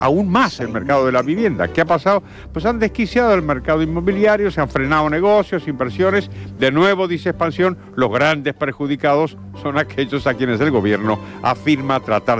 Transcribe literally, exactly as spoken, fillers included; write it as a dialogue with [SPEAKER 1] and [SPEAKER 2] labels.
[SPEAKER 1] aún más el mercado de la vivienda. ¿Qué ha pasado? Pues han desquiciado el mercado inmobiliario, se han frenado negocios, inversiones. De nuevo, dice Expansión, los grandes perjudicados son aquellos a quienes el gobierno afirma tratar